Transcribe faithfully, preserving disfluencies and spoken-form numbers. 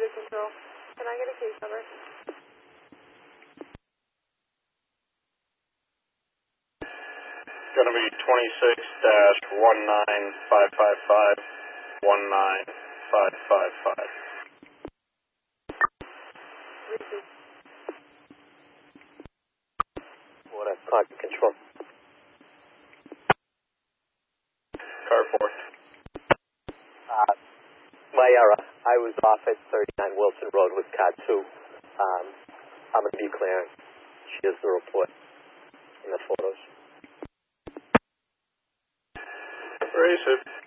Control. Can I get a case number? Gonna be twenty-six dash one nine five five five one nine five five five. Receive. Water, Cockpit Control. Car four. Uh, Mayara, I was off at thirty-nine Wilson Road with car two. Um, I'm going to be clearing. She has the report and the photos. Race it.